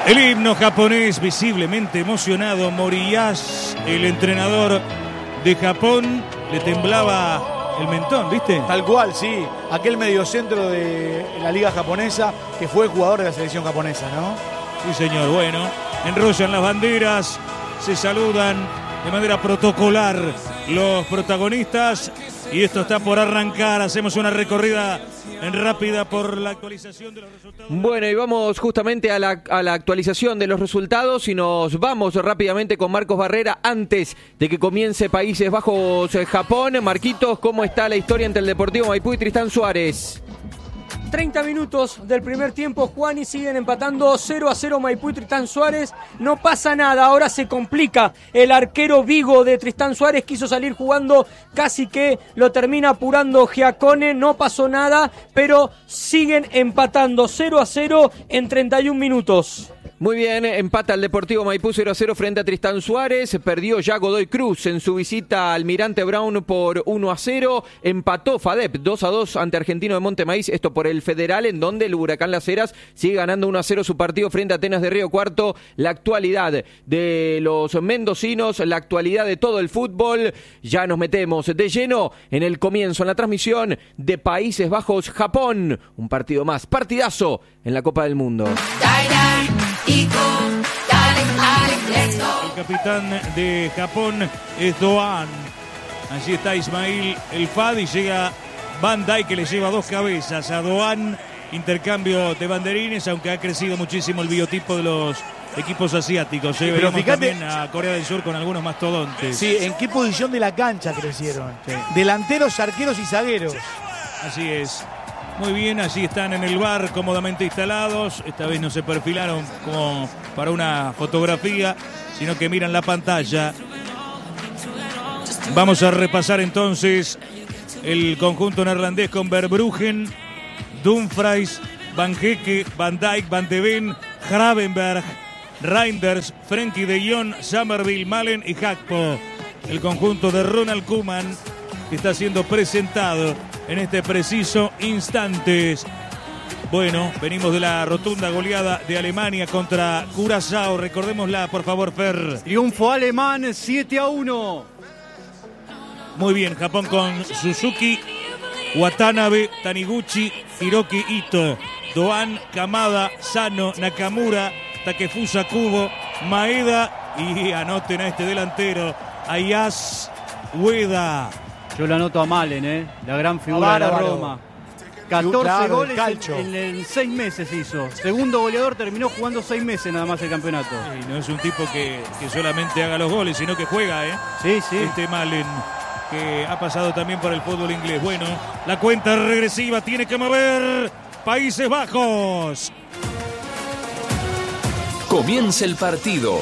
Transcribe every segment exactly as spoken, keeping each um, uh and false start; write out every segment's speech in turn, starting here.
El himno japonés, visiblemente emocionado, Moriyasu, el entrenador de Japón, le temblaba el mentón, ¿viste? Tal cual, sí. Aquel mediocentro de la liga japonesa que fue jugador de la selección japonesa, ¿no? Sí, señor. Bueno, enrollan las banderas, se saludan de manera protocolar los protagonistas y esto está por arrancar. Hacemos una recorrida en rápida por la actualización de los resultados. Bueno, y vamos justamente a la, a la actualización de los resultados y nos vamos rápidamente con Marcos Barrera antes de que comience Países Bajos eh, Japón. Marquitos, ¿cómo está la historia entre el Deportivo Maipú y Tristán Suárez? treinta minutos del primer tiempo, Juan, y siguen empatando cero a cero Maipú y Tristán Suárez. No pasa nada, ahora se complica. El arquero Vigo de Tristán Suárez quiso salir jugando, casi que lo termina apurando Giacone. No pasó nada, pero siguen empatando cero a cero en treinta y un minutos. Muy bien, empata el Deportivo Maipú cero a cero frente a Tristán Suárez. Perdió ya Godoy Cruz en su visita al Almirante Brown por uno a cero. Empató FADEP dos a dos ante Argentino de Montemaíz, esto por el Federal, en donde el Huracán Las Heras sigue ganando uno a cero su partido frente a Atenas de Río Cuarto. La actualidad de los mendocinos, la actualidad de todo el fútbol. Ya nos metemos de lleno en el comienzo, en la transmisión de Países Bajos Japón. Un partido más, partidazo en la Copa del Mundo. El capitán de Japón es Doan. Allí está Ismail El Fadi, llega Van Dijk, que le lleva dos cabezas a Doan. Intercambio de banderines, aunque ha crecido muchísimo el biotipo de los equipos asiáticos. ¿eh? Pero fíjate, también a Corea del Sur con algunos mastodontes. Sí, ¿en qué posición de la cancha crecieron? Sí. Delanteros, arqueros y zagueros. Así es. Muy bien, allí están en el bar cómodamente instalados. Esta vez no se perfilaron como para una fotografía, sino que miran la pantalla. Vamos a repasar entonces el conjunto neerlandés con Verbruggen, Dumfries, Van Hecke, Van Dijk, Van de Ven, Gravenberch, Reinders, Frenkie de Jong, Somerville, Malen y Gakpo. El conjunto de Ronald Koeman que está siendo presentado en este preciso instante. Bueno, venimos de la rotunda goleada de Alemania contra Curazao. Recordémosla, por favor, Fer. Triunfo alemán siete a uno. Muy bien, Japón con Suzuki, Watanabe, Taniguchi, Hiroki Ito, Doan, Kamada, Sano, Nakamura, Takefusa Kubo, Maeda y anoten a este delantero, Ayaz Ueda. Yo lo anoto a Malen, ¿eh? La gran figura de la Roma. catorce claro, goles en, en, en seis meses hizo. Segundo goleador, terminó jugando seis meses nada más el campeonato. Sí, no es un tipo que, que solamente haga los goles, sino que juega, ¿eh? Sí, sí. Este Malen, que ha pasado también por el fútbol inglés. Bueno, la cuenta regresiva tiene que mover Países Bajos. Comienza el partido.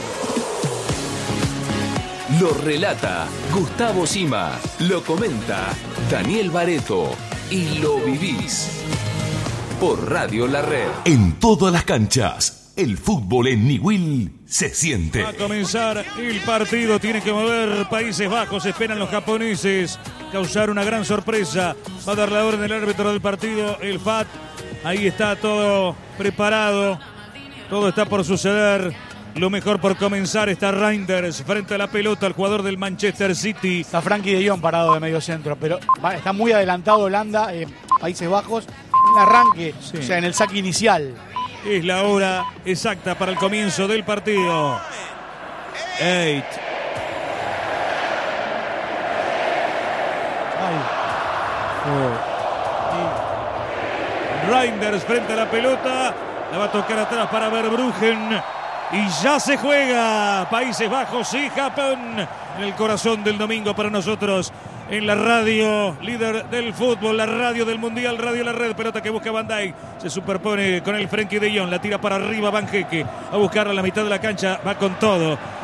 Lo relata Gustavo Sima, lo comenta Daniel Bareto y lo vivís por Radio La Red. En todas las canchas, el fútbol en Niwil se siente. Va a comenzar el partido, tiene que mover Países Bajos, esperan los japoneses causar una gran sorpresa. Va a dar la orden el árbitro del partido, el F A T. Ahí está todo preparado, todo está por suceder. Lo mejor por comenzar, está Reinders frente a la pelota, el jugador del Manchester City. Está Frenkie de Jong parado de medio centro, pero está muy adelantado Holanda, eh, Países Bajos, en el arranque, sí. O sea, en el saque inicial. Es la hora exacta para el comienzo del partido. Eight. Oh. Reinders frente a la pelota, la va a tocar atrás para Verbruggen. Y ya se juega Países Bajos y Japón en el corazón del domingo para nosotros en la radio líder del fútbol, la radio del mundial, Radio La Red. Pelota que busca Van Dijk, se superpone con el Frenkie de Jong, la tira para arriba Van Hecke a buscarla a la mitad de la cancha, va con todo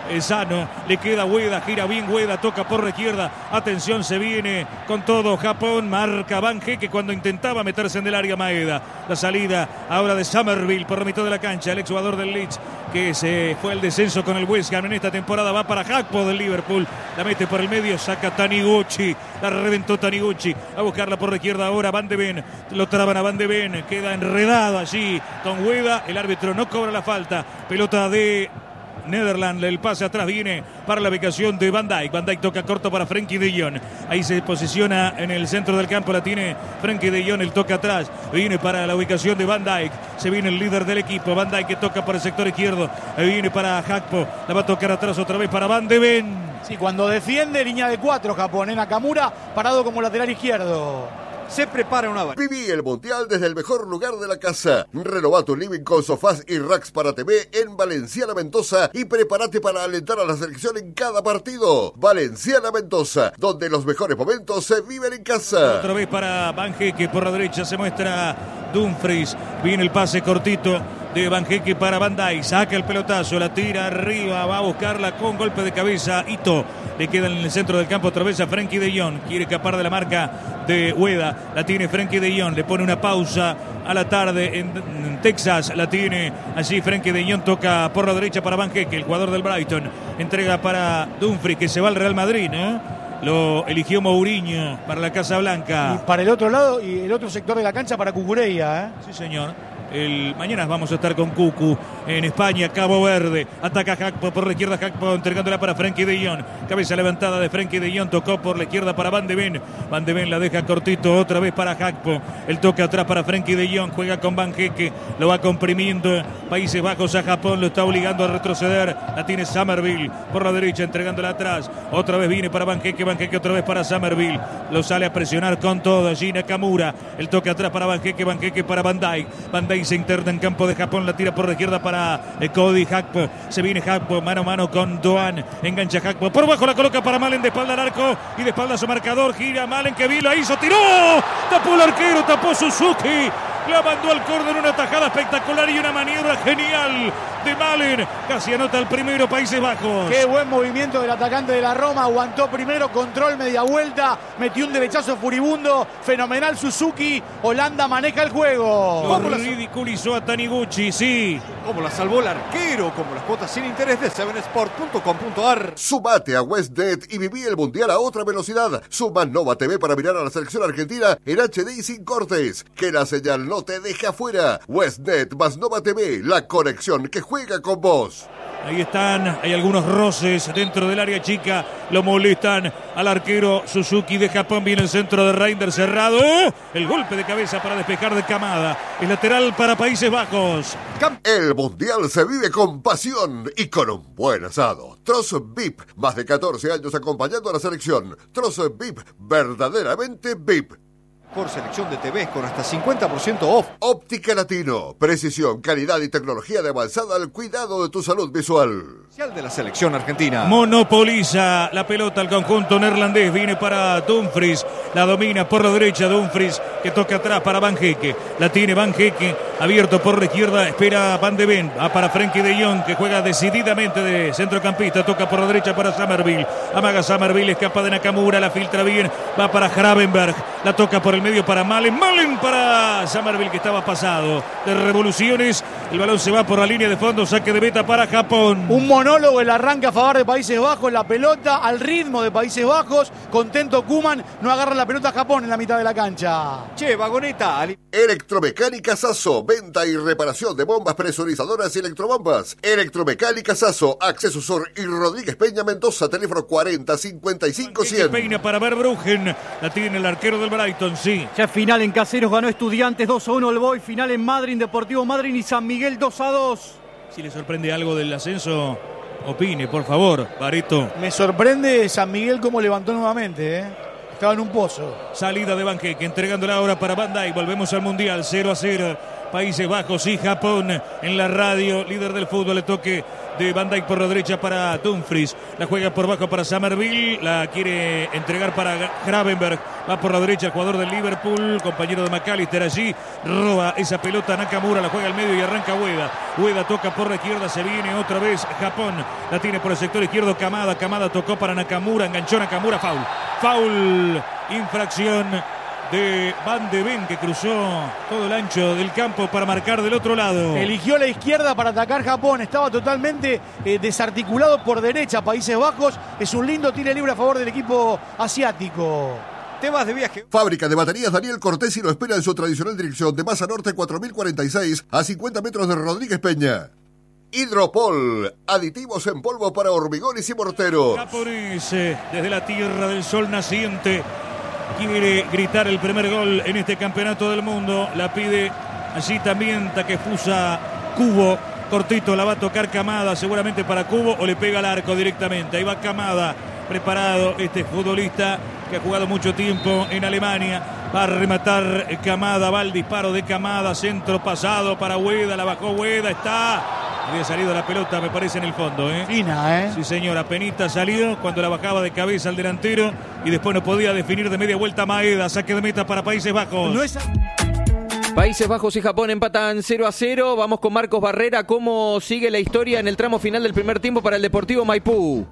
eh, sano. Le queda Ueda, gira bien Ueda, toca por la izquierda. Atención, se viene con todo Japón. Marca Banjeque cuando intentaba meterse en el área Maeda. La salida ahora de Somerville por la mitad de la cancha. El exjugador del Leeds que se fue al descenso con el West Ham en esta temporada. Va para Gakpo del Liverpool. La mete por el medio, saca Taniguchi. La reventó Taniguchi. A buscarla por la izquierda ahora Van de Ven. Lo traban a Van de Ven. Queda enredado allí con Ueda. El árbitro no cobra la falta. Pelota de Netherlands, el pase atrás viene para la ubicación de Van Dijk. Van Dijk toca corto para Frenkie de Jong. Ahí se posiciona en el centro del campo, la tiene Frenkie de Jong, el toca atrás, viene para la ubicación de Van Dijk. Se viene el líder del equipo, Van Dijk que toca por el sector izquierdo. Ahí viene para Gakpo, la va a tocar atrás otra vez para Van de Ven. Sí, cuando defiende, línea de cuatro Japón, en Nakamura, parado como lateral izquierdo. Se prepara una baña. Viví el Mundial desde el mejor lugar de la casa. Renová tu living con sofás y racks para T V en Valenciana Mendoza y prepárate para alentar a la selección en cada partido. Valenciana Mendoza, donde los mejores momentos se viven en casa. Otra vez para Banjeque, por la derecha se muestra Dumfries. Viene el pase cortito de Banjeque para Van Dijk. Saca el pelotazo, la tira arriba, va a buscarla con golpe de cabeza. Ito le queda en el centro del campo otra vez a Frenkie de Jong. Quiere escapar de la marca de Ueda. La tiene Frenkie de Jong. Le pone una pausa a la tarde en, en Texas. La tiene allí Frenkie de Jong. Toca por la derecha para Banjeque, el jugador del Brighton. Entrega para Dumfries que se va al Real Madrid, ¿no? Lo eligió Mourinho para la Casa Blanca. Y para el otro lado y el otro sector de la cancha para Cucurella, ¿eh? Sí, señor. El, mañana vamos a estar con Cucu en España, Cabo Verde. Ataca Gakpo por la izquierda, Gakpo entregándola para Frenkie de Jong. Cabeza levantada de Frenkie de Jong, tocó por la izquierda para Van de Ven. Van de Ven la deja cortito otra vez para Gakpo. El toque atrás para Frenkie de Jong, juega con Banjeque, lo va comprimiendo. Países Bajos a Japón, lo está obligando a retroceder. La tiene Somerville por la derecha, entregándola atrás. Otra vez viene para Banjeque, Banjeque otra vez para Somerville. Lo sale a presionar con todo allí Nakamura. El toque atrás para Banjeque, Banjeque para Van Dijk. Van Dijk se interna en campo de Japón, la tira por la izquierda para eh, Cody Gakpo. Se viene Gakpo mano a mano con Doan. Engancha Gakpo. Por bajo la coloca para Malen de espalda al arco y de espalda a su marcador. Gira Malen que vi, la hizo, tiró. Tapó el arquero, tapó Suzuki. La mandó al córner, una tajada espectacular y una maniobra genial de Malen. Casi anota el primero Países Bajos. Qué buen movimiento del atacante de la Roma. Aguantó primero, control, media vuelta. Metió un derechazo furibundo. Fenomenal Suzuki. Holanda maneja el juego. Lo ridiculizó a Taniguchi, sí. Como la salvó el arquero, como las cuotas sin interés de seven sport punto com punto a r. Sumate a WestNet y viví el Mundial a otra velocidad. Suma Nova T V para mirar a la selección argentina en H D y sin cortes. Que la señal no te deje afuera. WestNet más Nova T V, la conexión que juega con vos. Ahí están, hay algunos roces dentro del área chica, lo molestan al arquero Suzuki de Japón, viene el centro de Reinders cerrado, el golpe de cabeza para despejar de Kamada, el lateral para Países Bajos. El Mundial se vive con pasión y con un buen asado. Trozo V I P, más de catorce años acompañando a la selección. Trozo V I P, verdaderamente V I P. Por selección de T Vs con hasta cincuenta por ciento off. Óptica Latino. Precisión, calidad y tecnología de avanzada al cuidado de tu salud visual. De la selección argentina. Monopoliza la pelota al conjunto neerlandés. Viene para Dumfries. La domina por la derecha Dumfries, que toca atrás para Banjeque. La tiene Banjeque. Abierto por la izquierda. Espera Van de Ven. Va para Frenkie de Jong, que juega decididamente de centrocampista. Toca por la derecha para Somerville. Amaga Somerville. Escapa de Nakamura. La filtra bien. Va para Gravenberg. La toca por el medio para Malen. Malen para Somerville, que estaba pasado de revoluciones. El balón se va por la línea de fondo. Saque de meta para Japón. Un monólogo, el arranque a favor de Países Bajos. La pelota al ritmo de Países Bajos. Contento Koeman. No agarra la pelota a Japón en la mitad de la cancha. Che, vagoneta. Electromecánica Sasso. Venta y reparación de bombas presurizadoras y electrobombas. Electromecánica Sasso. Acceso Sur y Rodríguez Peña Mendoza. Teléfono cuarenta cincuenta y cinco cien. Peña para Verbruggen. La tiene el arquero del Brighton, sí. Ya final en Caseros ganó Estudiantes dos a uno el Boy. Final en Madrid, Deportivo Madrid y San Miguel dos a dos. Si le sorprende algo del ascenso, opine, por favor, Bareto. Me sorprende San Miguel cómo levantó nuevamente, ¿eh? Estaba en un pozo. Salida de Banqueque, entregándola ahora para Van Dijk. Volvemos al Mundial, cero a cero. Países Bajos y Japón en la radio. Líder del fútbol, le toque de Van Dijk por la derecha para Dumfries. La juega por bajo para Summerville. La quiere entregar para Gravenberg. Va por la derecha el jugador del Liverpool, compañero de McAllister allí. Roba esa pelota Nakamura, la juega al medio y arranca Ueda. Ueda toca por la izquierda, se viene otra vez Japón. La tiene por el sector izquierdo Kamada. Kamada tocó para Nakamura, enganchó Nakamura. Foul. Foul. Infracción de Van de Ven, que cruzó todo el ancho del campo para marcar del otro lado. Eligió la izquierda para atacar Japón. Estaba totalmente eh, desarticulado por derecha Países Bajos. Es un lindo tiro libre a favor del equipo asiático. Te vas de viaje. Fábrica de baterías Daniel Cortesi lo espera en su tradicional dirección de Masa Norte cuatro mil cuarenta y seis a cincuenta metros de Rodríguez Peña. Hidropol, aditivos en polvo para hormigones y morteros. Japonés, eh, desde la tierra del sol naciente, quiere gritar el primer gol en este campeonato del mundo. La pide allí también Takefusa Kubo. Cortito la va a tocar Kamada, seguramente para Kubo, o le pega al arco directamente. Ahí va Kamada, preparado este futbolista que ha jugado mucho tiempo en Alemania. Va a rematar Kamada, va al disparo de Kamada, centro pasado para Ueda, la bajó Ueda, está... Había salido la pelota, me parece, en el fondo, ¿eh? Fina, ¿eh? Sí, señor, apenita salió cuando la bajaba de cabeza al delantero y después no podía definir de media vuelta Maeda. Saque de meta para Países Bajos. No es... Países Bajos y Japón empatan cero a cero. Vamos con Marcos Barrera. ¿Cómo sigue la historia en el tramo final del primer tiempo para el Deportivo Maipú?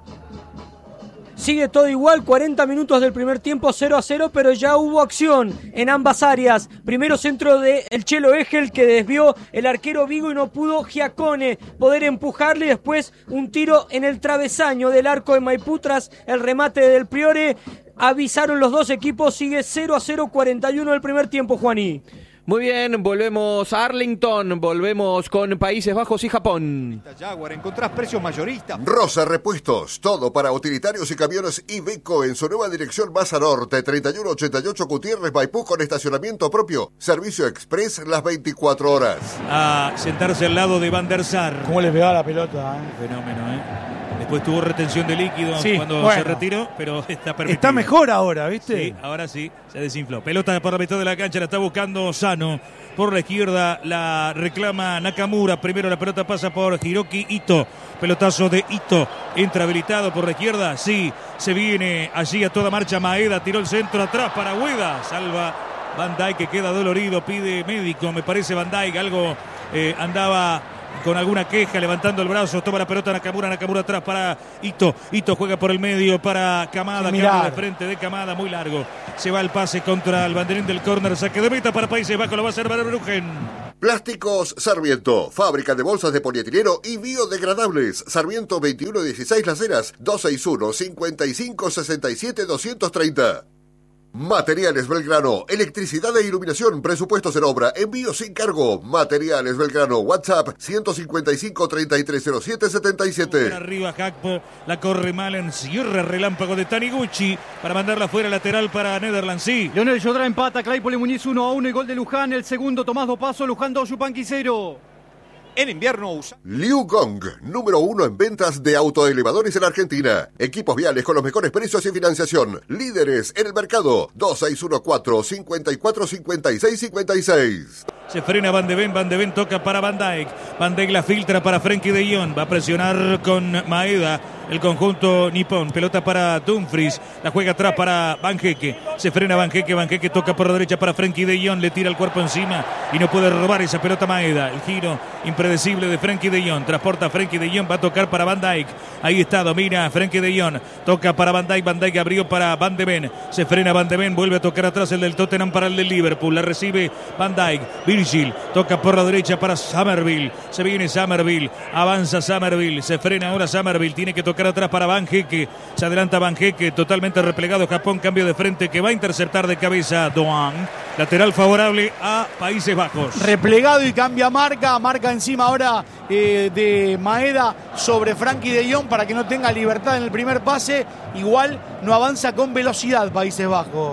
Sigue todo igual, cuarenta minutos del primer tiempo, cero a cero, pero ya hubo acción en ambas áreas. Primero centro de el Chelo Egel, que desvió el arquero Vigo y no pudo Giacone poder empujarle. Después un tiro en el travesaño del arco de Maipú tras el remate del Priore. Avisaron los dos equipos, sigue cero a cero, cuarenta y uno del primer tiempo, Juaní. Muy bien, volvemos a Arlington, volvemos con Países Bajos y Japón. Jaguar, encontrás precios mayoristas. Rosa Repuestos, todo para utilitarios y camiones Iveco en su nueva dirección Masa Norte, treinta y uno ochenta y ocho Gutiérrez, Maipú, con estacionamiento propio. Servicio express las veinticuatro horas. A sentarse al lado de Van der Sar. ¿Cómo le pegaba la pelota? ¿eh? Fenómeno, ¿eh? Después tuvo retención de líquido sí, cuando bueno. se retiró, pero está permitido. Está mejor ahora, ¿viste? Sí, ahora sí, se desinfló. Pelota por la mitad de la cancha, la está buscando Sano. Por la izquierda la reclama Nakamura. Primero la pelota pasa por Hiroki Ito. Pelotazo de Ito. Entra habilitado por la izquierda. Sí, se viene allí a toda marcha Maeda. Tiró el centro atrás para Ueda. Salva Van Dijk, que queda dolorido. Pide médico, me parece Van Dijk. Algo eh, andaba... con alguna queja, levantando el brazo, toma la pelota Nakamura, Nakamura atrás para Ito, Ito juega por el medio para Kamada, cambio de frente de Kamada, muy largo, se va el pase contra el banderín del córner, saque de meta para Países Bajos, lo va a hacer Verbruggen. Plásticos Sarmiento, fábrica de bolsas de polietileno y biodegradables. Sarmiento veintiuno dieciséis Las Heras, dos seis uno, cinco cinco, seis siete, dos tres cero. Materiales Belgrano, electricidad e iluminación, presupuestos en obra, envío sin cargo. Materiales Belgrano, WhatsApp ciento cincuenta y cinco, treinta y tres cero siete, setenta y siete. Arriba Hakpo, la corre Malen, cierra relámpago de Taniguchi para mandarla fuera lateral para Netherlands. Sí. Leonel Yodra empata, Claypole Muñiz uno a uno y gol de Luján. El segundo Tomás Dopazo, Luján dos, Yupanqui cero. En invierno usa Liu Gong, número uno en ventas de autoelevadores en Argentina. Equipos viales con los mejores precios y financiación. Líderes en el mercado. dos seis uno cuatro, cinco cuatro, cinco seis cinco seis. Se frena Van de Ven, Van de Ven toca para Van Dijk. Van Dijk la filtra para Frenkie de Jong. Va a presionar con Maeda el conjunto nipón. Pelota para Dumfries. La juega atrás para Van Hecke. Se frena Van Hecke. Van Hecke toca por la derecha para Frenkie de Jong. Le tira el cuerpo encima y no puede robar esa pelota Maeda. El giro impredecible de Frenkie de Jong. Transporta a Frenkie de Jong. Va a tocar para Van Dijk. Ahí está, domina Frenkie de Jong. Toca para Van Dijk. Van Dijk abrió para Van de Ven. Se frena Van de Ven. Vuelve a tocar atrás el del Tottenham para el del Liverpool. La recibe Van Dijk. Virgil toca por la derecha para Summerville. Se viene Summerville. Avanza Summerville. Se frena ahora Summerville. Tiene que tocar atrás para Van Hecke. Se adelanta Van Hecke. Totalmente replegado Japón. Cambio de frente que va a interceptar de cabeza Doan. Lateral favorable a Países Bajos. Replegado y cambia marca. Marca encima ahora eh, de Maeda sobre Frenkie de Jong para que no tenga libertad en el primer pase. Igual no avanza con velocidad Países Bajos.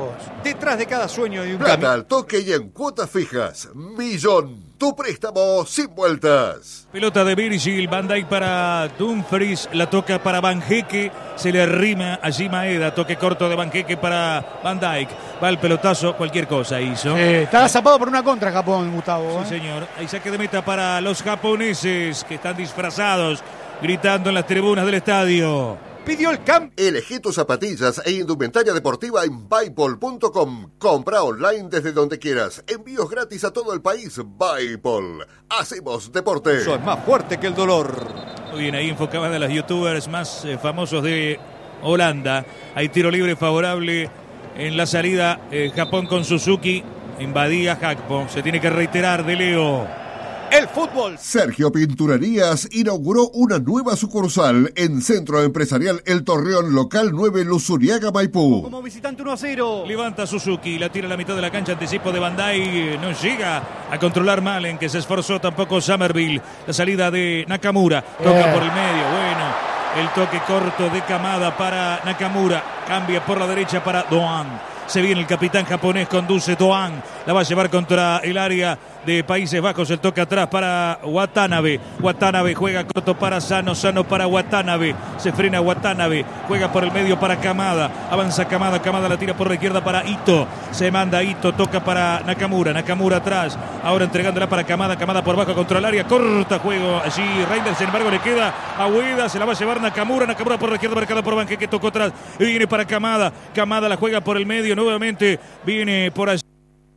detrás de cada sueño y un Plata camino. al toque y en cuotas fijas. Millón. Tu préstamo sin vueltas. Pelota de Virgil, Van Dijk para Dumfries, la toca para Banjeque, se le arrima allí Maeda, toque corto de Banjeque para Van Dijk. Va el pelotazo, cualquier cosa hizo. Eh, está agazapado por una contra Japón, Gustavo. Sí, ¿eh? señor. Hay saque de meta para los japoneses que están disfrazados, gritando en las tribunas del estadio. Pidió el cambio. Elegí tus zapatillas e indumentaria deportiva en Bipol punto com. Compra online desde donde quieras. Envíos gratis a todo el país. Bipol. Hacemos deporte. Eso es más fuerte que el dolor. Muy bien, ahí enfocaban a los youtubers más eh, famosos de Holanda. Hay tiro libre favorable en la salida. Eh, Japón con Suzuki. Invadía Hakpo. Se tiene que reiterar de Leo. El fútbol. Sergio Pinturerías inauguró una nueva sucursal en Centro Empresarial El Torreón, local nueve, Luzuriaga, Maipú. Como visitante uno a cero. Levanta Suzuki, la tira a la mitad de la cancha, anticipo de Van Dijk, no llega a controlar Malen, que se esforzó tampoco Somerville. La salida de Nakamura, toca Eh. por el medio, bueno, el toque corto de Kamada para Nakamura, cambia por la derecha para Doan. Se viene el capitán japonés, conduce Doan, la va a llevar contra el área de Países Bajos, el toque atrás para Watanabe, Watanabe juega corto para Sano, Sano para Watanabe, se frena Watanabe, juega por el medio para Kamada, avanza Kamada, Kamada la tira por la izquierda para Ito, se manda Ito, toca para Nakamura, Nakamura atrás, ahora entregándola para Kamada, Kamada por bajo contra el área, corta juego, allí Reinders, sin embargo le queda a Ueda, se la va a llevar Nakamura, Nakamura por la izquierda, marcado por Banque, que tocó atrás, y viene para Kamada, Kamada la juega por el medio, nuevamente viene por allí.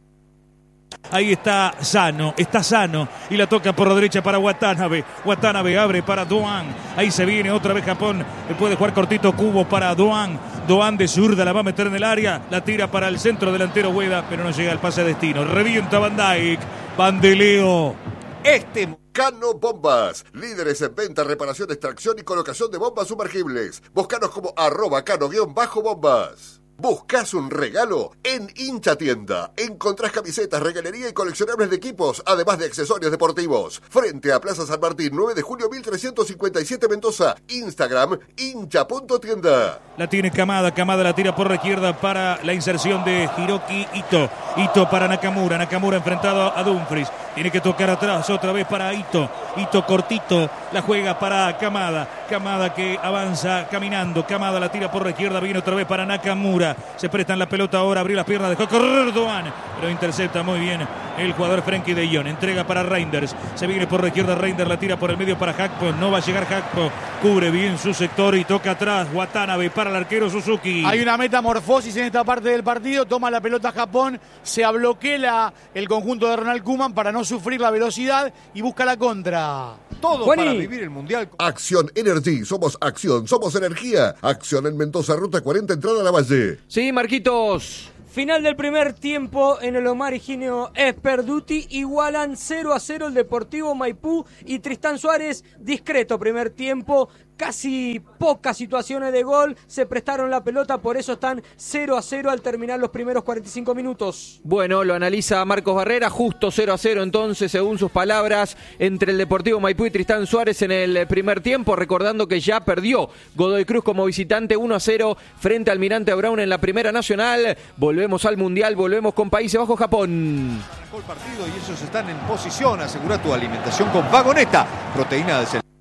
Ahí está Sano, está Sano y la toca por la derecha para Watanabe. Watanabe abre para Doan. Ahí se viene otra vez Japón. Puede jugar cortito Cubo para Doan. Doan de zurda la va a meter en el área. La tira para el centro delantero Ueda, pero no llega al pase a destino. Revienta Van Dijk. Van de Leo. Este. Cano Bombas, líderes en venta, reparación, extracción y colocación de bombas sumergibles. Búscanos como arroba cano-bombas. ¿Buscas un regalo? En Hincha Tienda encontrás camisetas, regalería y coleccionables de equipos, además de accesorios deportivos. Frente a Plaza San Martín, nueve de julio mil trescientos cincuenta y siete, Mendoza. Instagram, hincha punto tienda. La tiene Kamada, Kamada la tira por la izquierda para la inserción de Hiroki Ito. Ito para Nakamura, Nakamura enfrentado a Dumfries. Tiene que tocar atrás otra vez para Ito. Ito cortito, la juega para Kamada. Kamada que avanza caminando. Kamada la tira por la izquierda, viene otra vez para Nakamura. Se prestan la pelota ahora, abrió las piernas, dejó correr Doan, pero intercepta muy bien el jugador Frenkie de Jong. Entrega para Reinders, se viene por la izquierda Reinders, la tira por el medio para Hakpo, no va a llegar Hakpo, cubre bien su sector y toca atrás Watanabe para el arquero Suzuki. Hay una metamorfosis en esta parte del partido, toma la pelota Japón, se abloquela el conjunto de Ronald Koeman para no sufrir la velocidad y busca la contra. Todo Juaní. para vivir el Mundial. Acción Energy, somos acción, somos energía. Acción en Mendoza, ruta cuarenta, entrada a la Valle. Sí, Marquitos. Final del primer tiempo en el Omar Higinio Esperduti. Igualan cero a cero el Deportivo Maipú y Tristán Suárez. Discreto primer tiempo. Casi pocas situaciones de gol. Se prestaron la pelota, por eso están cero a cero al terminar los primeros cuarenta y cinco minutos. Bueno, lo analiza Marcos Barrera, justo cero a cero entonces, según sus palabras, entre el Deportivo Maipú y Tristán Suárez en el primer tiempo, recordando que ya perdió Godoy Cruz como visitante uno a cero frente al Almirante Brown en la Primera Nacional. Volvemos al Mundial, volvemos con Países Bajos, Japón. Arrancó el partido y ellos están en posición. Asegura tu alimentación con Vagoneta, proteína de cel.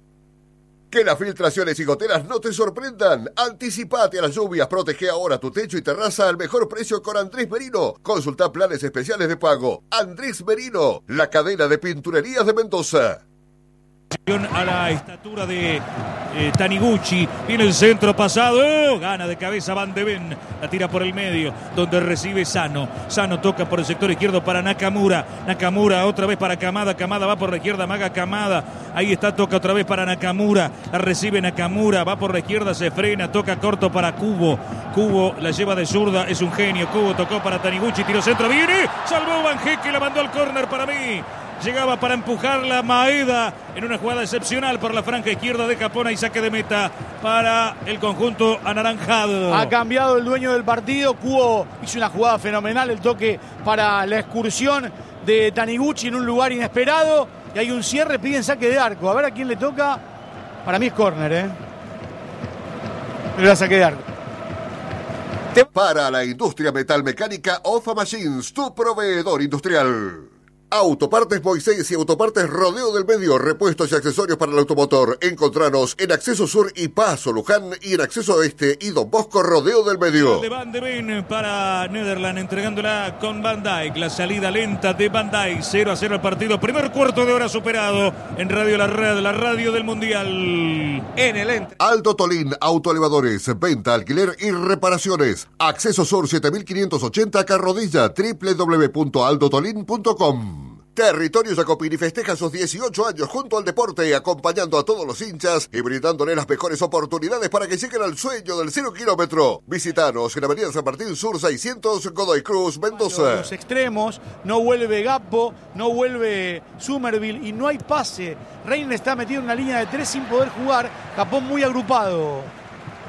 Que las filtraciones y goteras no te sorprendan. Anticipate a las lluvias, protege ahora tu techo y terraza al mejor precio con Andrés Merino. Consulta planes especiales de pago. Andrés Merino, la cadena de pinturerías de Mendoza. A la estatura de eh, Taniguchi, viene el centro pasado, ¡oh! Gana de cabeza Van de Ven, la tira por el medio, donde recibe Sano, Sano toca por el sector izquierdo para Nakamura, Nakamura otra vez para Kamada, Kamada va por la izquierda, Maga Kamada, ahí está, toca otra vez para Nakamura, la recibe Nakamura, va por la izquierda, se frena, toca corto para Kubo, Kubo la lleva de zurda, es un genio, Kubo tocó para Taniguchi, tiro centro, viene, salvó Banjeque, la mandó al córner para mí. Llegaba para empujarla Maeda en una jugada excepcional por la franja izquierda de Japón y saque de meta para el conjunto anaranjado. Ha cambiado el dueño del partido. Kubo hizo una jugada fenomenal, el toque para la excursión de Taniguchi en un lugar inesperado. Y hay un cierre, piden saque de arco. A ver a quién le toca. Para mí es córner, ¿eh? Pero la saque de arco. Para la industria metalmecánica, Ofa Machines, tu proveedor industrial. Autopartes Moisés y Autopartes Rodeo del Medio, repuestos y accesorios para el automotor. Encontranos en Acceso Sur y Paso Luján y en Acceso Este y Don Bosco Rodeo del Medio. De Van de Ven para Netherlands, entregándola con Van Dijk. La salida lenta de Van Dijk, cero a cero el partido. Primer cuarto de hora superado en Radio La Red, la radio del Mundial. En el entre. Aldo Tolín, autoelevadores, venta, alquiler y reparaciones. Acceso Sur siete mil quinientos ochenta, Carrodilla, doble u doble u doble u punto aldo tolín punto com. Territorio Jacopini festeja sus dieciocho años junto al deporte, acompañando a todos los hinchas y brindándole las mejores oportunidades para que lleguen al sueño del cero kilómetro. Visitanos en Avenida San Martín Sur seiscientos, Godoy Cruz, Mendoza. Los extremos, no vuelve Gappo, no vuelve Summerville y no hay pase. Reina está metido en una línea de tres sin poder jugar, Japón muy agrupado.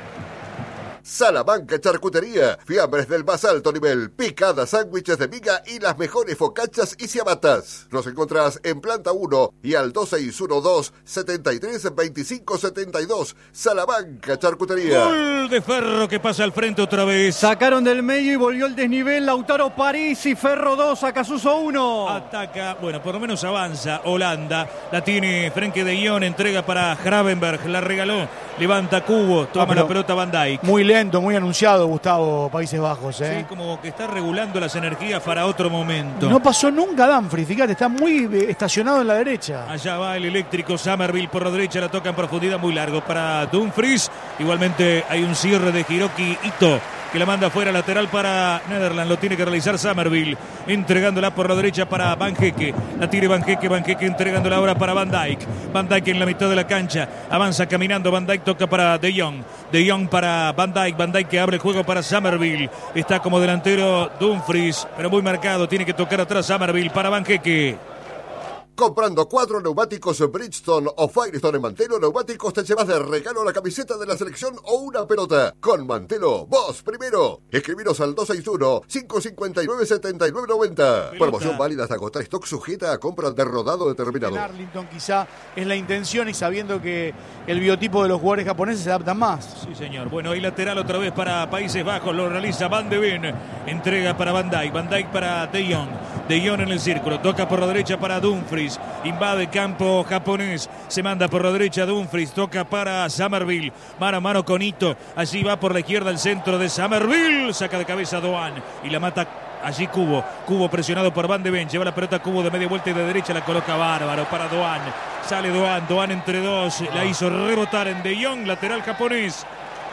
Salamanca Charcutería, fiambres del más alto nivel, picadas, sándwiches de miga y las mejores focachas y ciabatas. Nos encontrás en planta uno y al dos seis uno dos, setenta y tres, veinticinco setenta y dos. Salamanca Charcutería. Gol de Ferro que pasa al frente otra vez. Sacaron del medio y volvió el desnivel. Lautaro París y Ferro dos, Acasuso uno. Ataca, bueno, por lo menos avanza Holanda. La tiene Frenkie de Jong, entrega para Gravenberg, la regaló. Levanta Cubo, toma no, la pelota Van Dijk. Muy lento, muy anunciado, Gustavo, Países Bajos. ¿eh? Sí, como que está regulando las energías para otro momento. No pasó nunca Dumfries, fíjate, está muy estacionado en la derecha. Allá va el eléctrico Summerville por la derecha, la toca en profundidad muy largo para Dumfries. Igualmente hay un cierre de Hiroki Ito, que la manda fuera lateral para Netherlands. Lo tiene que realizar Summerville, entregándola por la derecha para Van Hecke. La tire Van Hecke, Van Hecke entregándola ahora para Van Dijk. Van Dijk en la mitad de la cancha, avanza caminando Van Dijk, toca para De Jong. De Jong para Van Dijk, Van Dijk que abre el juego para Summerville. Está como delantero Dumfries, pero muy marcado, tiene que tocar atrás Summerville para Van Hecke. Comprando cuatro neumáticos Bridgestone o Firestone en Mantelo Neumáticos te llevas de regalo la camiseta de la selección o una pelota. Con Mantelo, vos primero. Escribiros al dos seis uno, cinco cinco nueve, siete nueve nueve cero. Promoción válida hasta agotar stock, sujeta a compras de rodado determinado. En Arlington quizá es la intención y sabiendo que el biotipo de los jugadores japoneses se adaptan más. Sí, señor. Bueno, y lateral otra vez para Países Bajos. Lo realiza Van de Ven. Entrega para Van Dijk. Van Dijk para De Jong. De Jong en el círculo. Toca por la derecha para Dumfries. Invade campo japonés, se manda por la derecha Dumfries, toca para Summerville, mano a mano con Ito, allí va por la izquierda el centro de Summerville, saca de cabeza Doan y la mata allí Cubo, Cubo presionado por Van de Ven, lleva la pelota Cubo de media vuelta y de derecha la coloca bárbaro para Doan, sale Doan, Doan entre dos, la hizo rebotar en De Jong, lateral japonés.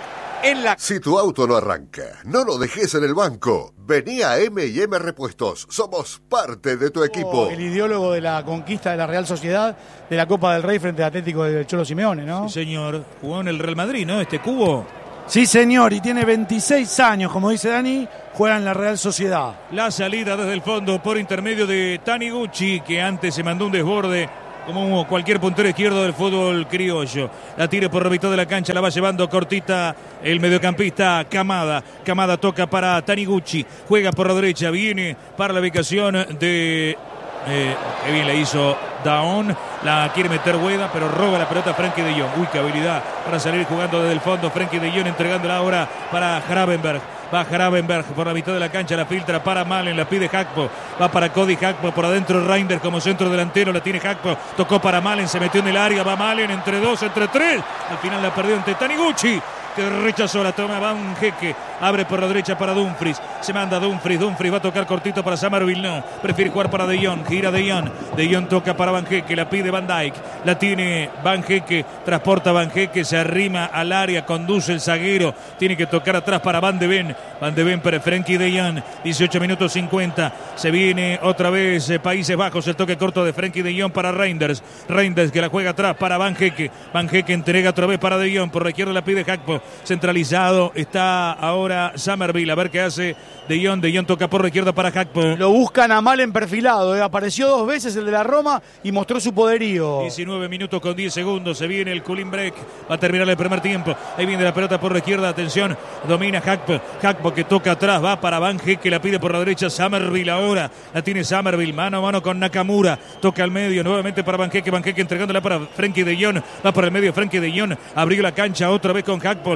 En la... Si tu auto no arranca, no lo dejes en el banco. Vení a M y M Repuestos. Somos parte de tu equipo. Oh, el ideólogo de la conquista de la Real Sociedad de la Copa del Rey frente al Atlético del Cholo Simeone, ¿no? Sí, señor. Jugó en el Real Madrid, ¿no? Este Cubo. Sí, señor. Y tiene veintiséis años, como dice Dani. Juega en la Real Sociedad. La salida desde el fondo por intermedio de Taniguchi, que antes se mandó un desborde como cualquier puntero izquierdo del fútbol criollo. La tira por la mitad de la cancha, la va llevando cortita el mediocampista Kamada. Kamada toca para Taniguchi, juega por la derecha, viene para la ubicación de... Eh, que bien la hizo Daon, la quiere meter Hueda, pero roba la pelota Frenkie de Jong. Uy, qué habilidad para salir jugando desde el fondo. Frenkie de Jong entregándola ahora para Gravenberg. Va Gravenberg por la mitad de la cancha, la filtra para Malen, la pide Hakpo, va para Cody Hakpo, por adentro Reinders como centro delantero, la tiene Hakpo, tocó para Malen, se metió en el área, va Malen, entre dos, entre tres, al final la perdió ante Taniguchi, que rechazó la toma Van Hecke, abre por la derecha para Dumfries, se manda Dumfries, Dumfries va a tocar cortito para Summerville, no, prefiere jugar para De Jong, gira De Jong, De Jong toca para Van Hecke, la pide Van Dijk, la tiene Van Hecke, transporta Van Hecke, se arrima al área, conduce el zaguero, tiene que tocar atrás para Van de Ven, Van de Ven para Frenkie de Jong, dieciocho minutos cincuenta, se viene otra vez eh, Países Bajos, el toque corto de Frenkie de Jong para Reinders, Reinders que la juega atrás para Van Hecke, Van Hecke entrega otra vez para De Jong, por la izquierda la pide Hakpo, centralizado está ahora Summerville, a ver qué hace De Jong, De Jong toca por la izquierda para Hakpo. Lo buscan a Malen perfilado, eh. apareció dos veces el de la Roma y mostró su poderío. diecinueve minutos con diez segundos, se viene el cooling break, va a terminar el primer tiempo, ahí viene la pelota por la izquierda, atención, domina Hakpo, Hakpo que toca atrás, va para Van Hecke, la pide por la derecha Summerville ahora, la tiene Summerville, mano a mano con Nakamura, toca al medio, nuevamente para Van Hecke, Van Hecke entregándola para Frenkie de Jong, va por el medio Frenkie de Jong, abrió la cancha otra vez con Hakpo,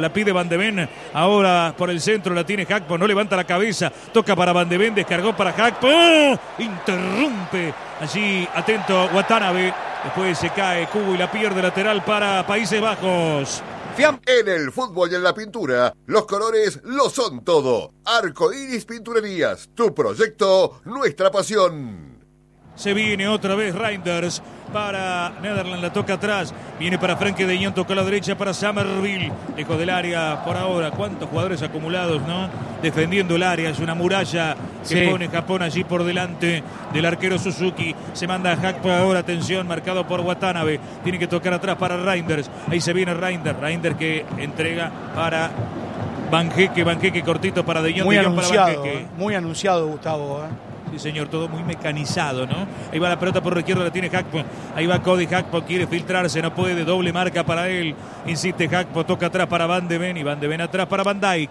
la pide Van de Ven, ahora por el centro la tiene Gakpo, no levanta la cabeza, toca para Van de Ven, descargó para Gakpo, ¡oh! Interrumpe allí, atento Watanabe, después se cae Kubo y la pierde lateral para Países Bajos. En el fútbol y en la pintura, los colores lo son todo. Arco Iris Pinturerías, tu proyecto, nuestra pasión. Se viene otra vez Reinders para Netherlands, la toca atrás, viene para Frenkie de Jong, toca a la derecha para Summerville, lejos del área por ahora, cuántos jugadores acumulados, ¿no? Defendiendo el área, es una muralla que sí. pone Japón allí por delante del arquero Suzuki, se manda a Gakpo ahora, atención, marcado por Watanabe, tiene que tocar atrás para Reinders, ahí se viene Reinders, Reinders que entrega para Banjeque, Banjeque cortito para De Jong, muy De Jong anunciado, para Banjeque. muy anunciado Gustavo, ¿eh? Sí, señor, todo muy mecanizado, ¿no? Ahí va la pelota por la izquierda, la tiene Gakpo. Ahí va Cody Gakpo, quiere filtrarse, no puede, doble marca para él. Insiste Gakpo, toca atrás para Van de Ven y Van de Ven atrás para Van Dijk.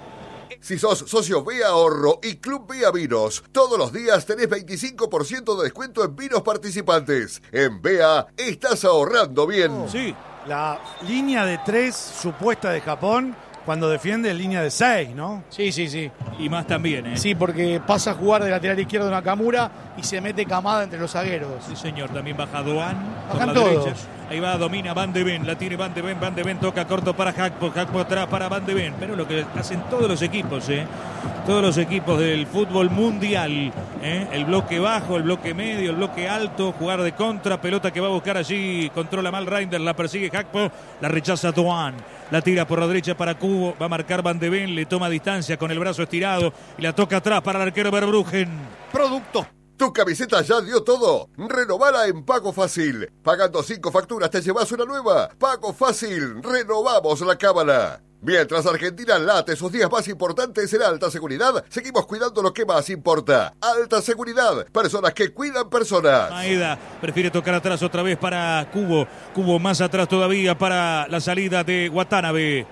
Si sos socio B A Ahorro y Club B A Vinos, todos los días tenés veinticinco por ciento de descuento en vinos participantes. En B A estás ahorrando bien. Oh. Sí, la línea de tres supuesta de Japón, cuando defiende línea de seis, ¿no? Sí, sí, sí. Y más también, ¿eh? Sí, porque pasa a jugar de lateral izquierdo Nakamura y se mete Kamada entre los zagueros. Sí, señor. También baja Doan. Bajan todos. Derecha. Ahí va, domina Van de Ven. La tiene Van de Ven. Van de Ven toca corto para Gakpo. Gakpo atrás para Van de Ven. Pero lo que hacen todos los equipos, ¿eh? Todos los equipos del fútbol mundial, ¿eh? El bloque bajo, el bloque medio, el bloque alto, jugar de contra, pelota que va a buscar allí, controla mal Reinders, la persigue Gakpo, la rechaza Doan. La tira por la derecha para Kubo, va a marcar Van de Ven, le toma distancia con el brazo estirado y la toca atrás para el arquero Verbruggen. Producto. ¿Tu camiseta ya dio todo? Renovala en Pago Fácil. Pagando cinco facturas te llevas una nueva. Pago Fácil. Renovamos la cábala. Mientras Argentina late sus días más importantes en alta seguridad, seguimos cuidando lo que más importa. Alta seguridad. Personas que cuidan personas. Maeda prefiere tocar atrás otra vez para Kubo. Kubo más atrás todavía para la salida de Watanabe.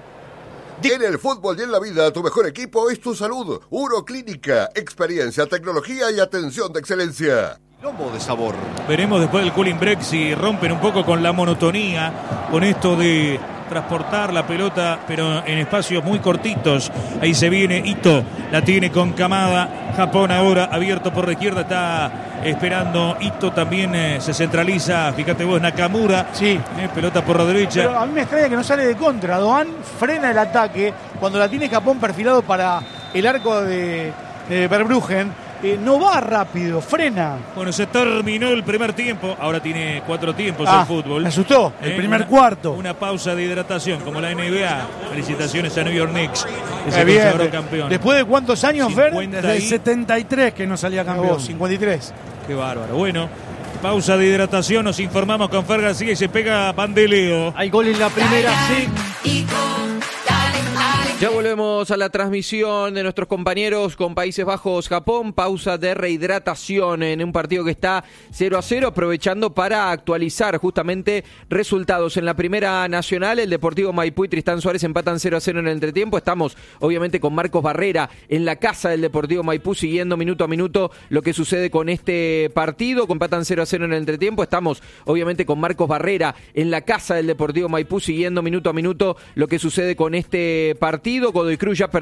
En el fútbol y en la vida, tu mejor equipo es tu salud. Uroclínica, experiencia, tecnología y atención de excelencia. Lomo de sabor. Veremos después del cooling break si rompen un poco con la monotonía, con esto de transportar la pelota, pero en espacios muy cortitos. Ahí se viene Ito, la tiene con Kamada. Japón ahora abierto por la izquierda, está esperando Ito, también eh, se centraliza, fíjate vos, Nakamura. Sí. Eh, pelota por la derecha. Pero a mí me extraña que no sale de contra. Doan frena el ataque cuando la tiene Japón perfilado para el arco de, de Verbruggen. Eh, no va rápido, frena. Bueno, se terminó el primer tiempo. Ahora tiene cuatro tiempos ah, el fútbol. Me asustó. El primer una, cuarto. Una pausa de hidratación, como la N B A. Felicitaciones a New York Knicks, que eh, se bien. consagró campeón. ¿Después de cuántos años, Fer? Desde el setenta y tres que no salía campeón. Oh, cincuenta y tres. Qué bárbaro. Bueno, pausa de hidratación. Nos informamos con Fer García y se pega Pandeleo. Hay gol en la primera, sí. Ya volvemos a la transmisión de nuestros compañeros con Países Bajos, Japón. Pausa de rehidratación en un partido que está cero a cero, aprovechando para actualizar justamente resultados. En la Primera Nacional, el Deportivo Maipú y Tristán Suárez empatan cero a cero en el entretiempo. Estamos obviamente con Marcos Barrera en la casa del Deportivo Maipú, siguiendo minuto a minuto lo que sucede con este partido. Empatan cero a cero en el entretiempo. Estamos obviamente con Marcos Barrera en la casa del Deportivo Maipú, siguiendo minuto a minuto lo que sucede con este partido. Godoy Cruz ya